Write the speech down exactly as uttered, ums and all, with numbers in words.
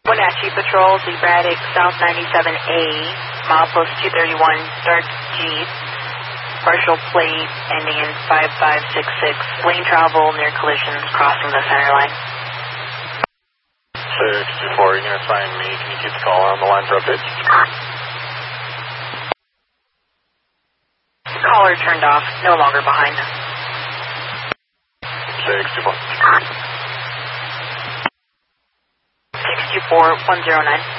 Wenatchee Patrol, Zebratic, South ninety-seven A, milepost two thirty-one, dark Jeep, partial plate ending in five five six six, lane travel near collisions crossing the center line. six two four, you're going to assign me. Can you keep the call on the line for updates? Caller turned off, no longer behind. six two four. six two four one zero nine.